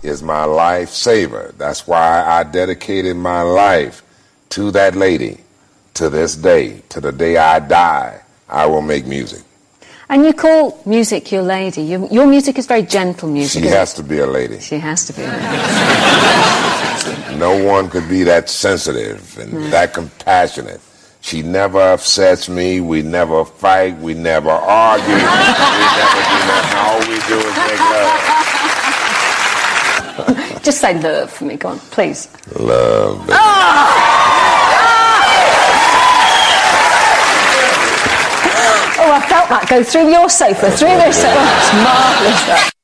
is my lifesaver. That's why I dedicated my life to that lady. To this day, to the day I die, I will make music. And you call music your lady. Your music is very gentle music. She has to be a lady. She has to be a lady. No one could be that sensitive and that compassionate. She never upsets me. We never fight. We never argue. We never do nothing. All we do is make love. Just say love for me. Go on, please. Love, baby. Oh, I felt that go through your sofa, through this sofa. It's marvellous.